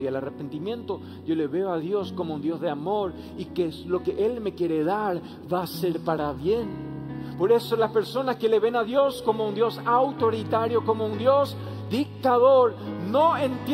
Y al arrepentimiento yo le veo a Dios como un Dios de amor y que es lo que Él me quiere dar va a ser para bien. Por eso las personas que le ven a Dios como un Dios autoritario, como un Dios dictador, no entienden